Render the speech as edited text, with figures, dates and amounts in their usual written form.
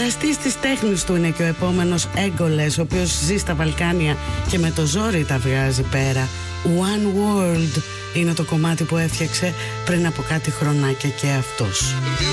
εραστής της τέχνης του είναι και ο επόμενος Έγκολες, ο οποίος ζει στα Βαλκάνια και με το ζόρι τα βγάζει πέρα. One World είναι το κομμάτι που έφτιαξε πριν από κάτι χρονάκια και αυτός.